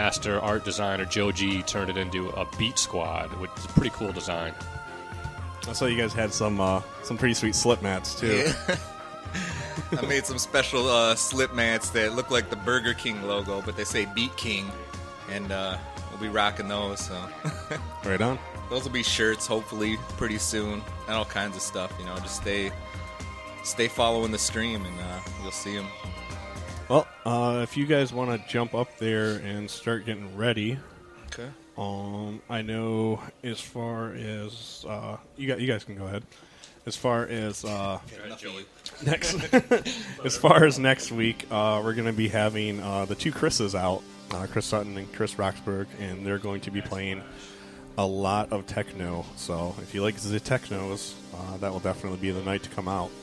master art designer Joe G turned it into a Beat Squad, which is a pretty cool design. I saw you guys had some pretty sweet slip mats too. Yeah. I made some special slip mats that look like the Burger King logo, but they say Beat King, and we'll be rocking those. So Right on. those will be shirts hopefully pretty soon, and all kinds of stuff. Just stay following the stream, and you'll see them. Well, if you guys want to jump up there and start getting ready, Okay. I know as far as you guys can go ahead. As far as next, as far as next week, we're going to be having the two Chris's out, Chris Sutton and Chris Roxburgh, and they're going to be playing a lot of techno. So if you like the technos, that will definitely be the night to come out.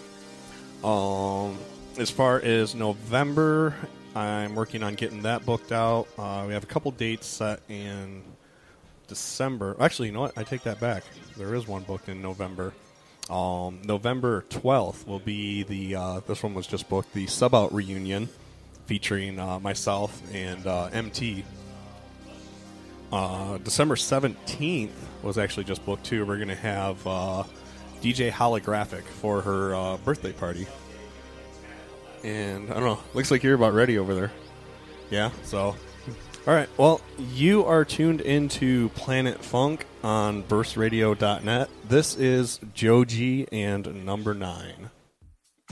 As far as November, I'm working on getting that booked out. We have a couple dates set in December. Actually, you know what? I take that back. There is one booked in November. November 12th will be this one was just booked, the Sub Out reunion featuring myself and MT. December 17th was actually just booked too. We're going to have DJ Holographic for her birthday party. And I don't know, looks like you're about ready over there. Yeah, so all right, well, you are tuned into Planet Funk on burstradio.net. This is Joe G and Number 9.